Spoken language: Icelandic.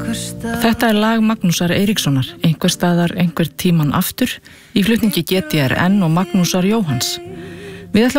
Þetta lag Magnúsar Eiríkssonar, einhver staðar, einhver tíman aftur, í flutningi GTRN og Magnúsar Jóhanns. Við ætlum